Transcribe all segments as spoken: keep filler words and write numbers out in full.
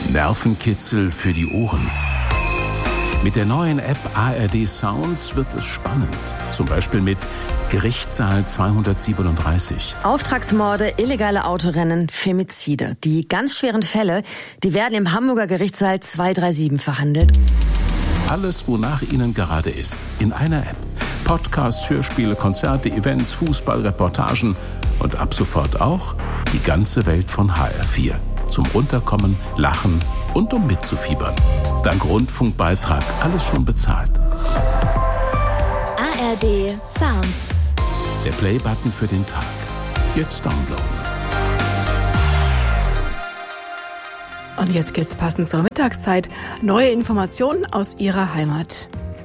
Nervenkitzel für die Ohren. Mit der neuen App A R D Sounds wird es spannend. Zum Beispiel mit Gerichtssaal zweihundertsiebenunddreißig. Auftragsmorde, illegale Autorennen, Femizide. Die ganz schweren Fälle, die werden im Hamburger Gerichtssaal zweihundertsiebenunddreißig verhandelt. Alles, wonach Ihnen gerade ist, in einer App. Podcasts, Hörspiele, Konzerte, Events, Fußball, Reportagen und ab sofort auch die ganze Welt von H R vier. Zum Runterkommen, Lachen und um mitzufiebern. Dank Rundfunkbeitrag alles schon bezahlt. A R D Sounds. Der Play-Button für den Tag. Jetzt downloaden. Und jetzt gibt's passend zur Mittagszeit neue Informationen aus Ihrer Heimat.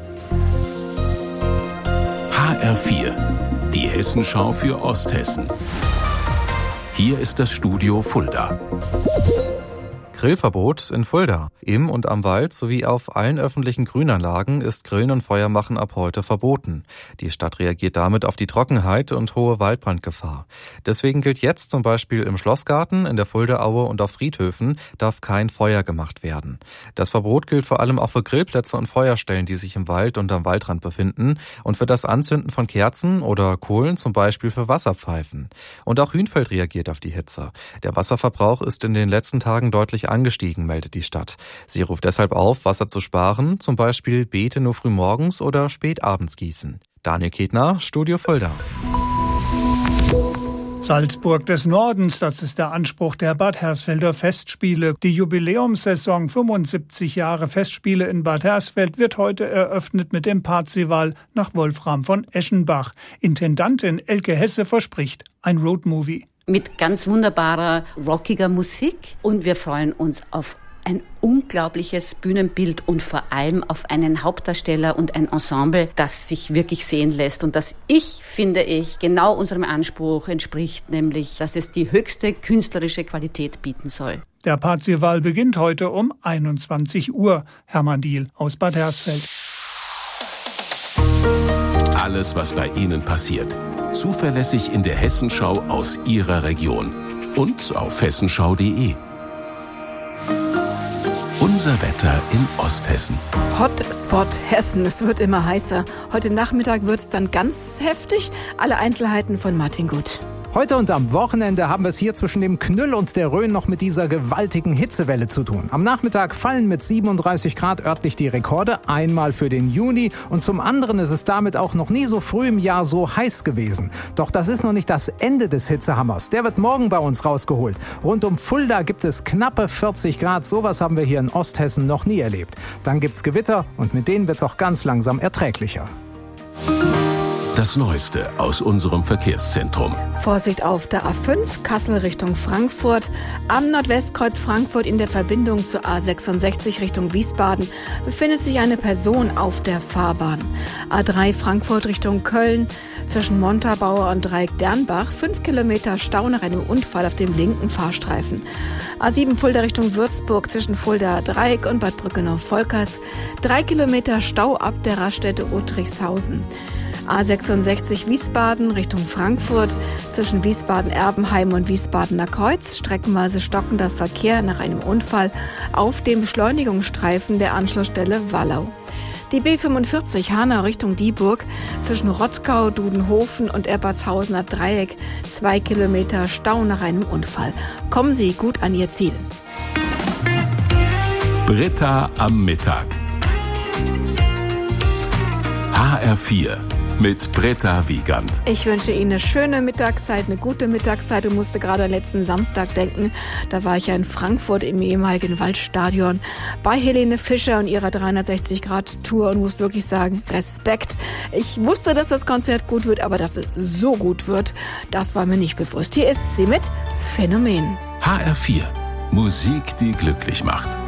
H R vier, die Hessenschau für Osthessen. Hier ist das Studio Fulda. Grillverbot in Fulda. Im und am Wald sowie auf allen öffentlichen Grünanlagen ist Grillen und Feuermachen ab heute verboten. Die Stadt reagiert damit auf die Trockenheit und hohe Waldbrandgefahr. Deswegen gilt jetzt zum Beispiel im Schlossgarten, in der Fuldaaue und auf Friedhöfen darf kein Feuer gemacht werden. Das Verbot gilt vor allem auch für Grillplätze und Feuerstellen, die sich im Wald und am Waldrand befinden und für das Anzünden von Kerzen oder Kohlen, zum Beispiel für Wasserpfeifen. Und auch Hünfeld reagiert auf die Hitze. Der Wasserverbrauch ist in den letzten Tagen deutlich angestiegen, meldet die Stadt. Sie ruft deshalb auf, Wasser zu sparen, zum Beispiel Beete nur frühmorgens oder spätabends gießen. Daniel Ketner, Studio Fulda. Salzburg des Nordens, das ist der Anspruch der Bad Hersfelder Festspiele. Die Jubiläumssaison fünfundsiebzig Jahre Festspiele in Bad Hersfeld wird heute eröffnet mit dem Parzival nach Wolfram von Eschenbach. Intendantin Elke Hesse verspricht ein Roadmovie. Mit ganz wunderbarer, rockiger Musik. Und wir freuen uns auf ein unglaubliches Bühnenbild und vor allem auf einen Hauptdarsteller und ein Ensemble, das sich wirklich sehen lässt und das ich, finde ich, genau unserem Anspruch entspricht, nämlich, dass es die höchste künstlerische Qualität bieten soll. Der Parzival beginnt heute um einundzwanzig Uhr. Hermann Diehl aus Bad Hersfeld. Alles, was bei Ihnen passiert. Zuverlässig in der Hessenschau aus Ihrer Region. Und auf hessenschau punkt de. Unser Wetter in Osthessen. Hotspot Hessen, es wird immer heißer. Heute Nachmittag wird es dann ganz heftig. Alle Einzelheiten von Martin Gut. Heute und am Wochenende haben wir es hier zwischen dem Knüll und der Rhön noch mit dieser gewaltigen Hitzewelle zu tun. Am Nachmittag fallen mit siebenunddreißig Grad örtlich die Rekorde, einmal für den Juni. Und zum anderen ist es damit auch noch nie so früh im Jahr so heiß gewesen. Doch das ist noch nicht das Ende des Hitzehammers. Der wird morgen bei uns rausgeholt. Rund um Fulda gibt es knappe vierzig Grad. Sowas haben wir hier in Osthessen noch nie erlebt. Dann gibt's Gewitter und mit denen wird's auch ganz langsam erträglicher. Das Neueste aus unserem Verkehrszentrum. Vorsicht auf der A fünf, Kassel Richtung Frankfurt. Am Nordwestkreuz Frankfurt in der Verbindung zur A sechsundsechzig Richtung Wiesbaden befindet sich eine Person auf der Fahrbahn. A drei Frankfurt Richtung Köln. Zwischen Montabaur und Dreieck-Dernbach fünf Kilometer Stau nach einem Unfall auf dem linken Fahrstreifen. A sieben Fulda Richtung Würzburg zwischen Fulda Dreieck und Bad Brückenhof-Volkers. Drei Kilometer Stau ab der Raststätte Uttrichshausen. A sechsundsechzig Wiesbaden Richtung Frankfurt zwischen Wiesbaden-Erbenheim und Wiesbadener Kreuz. Streckenweise stockender Verkehr nach einem Unfall auf dem Beschleunigungsstreifen der Anschlussstelle Wallau. Die B fünfundvierzig Hanau Richtung Dieburg zwischen Rottgau, Dudenhofen und Erbertshausener Dreieck. Zwei Kilometer Stau nach einem Unfall. Kommen Sie gut an Ihr Ziel. Britta am Mittag. H R vier mit Britta Wiegand. Ich wünsche Ihnen eine schöne Mittagszeit, eine gute Mittagszeit und musste gerade an letzten Samstag denken. Da war ich ja in Frankfurt im ehemaligen Waldstadion bei Helene Fischer und ihrer dreihundertsechzig Grad Tour und muss wirklich sagen, Respekt. Ich wusste, dass das Konzert gut wird, aber dass es so gut wird, das war mir nicht bewusst. Hier ist sie mit Phänomen. H R vier. Musik, die glücklich macht.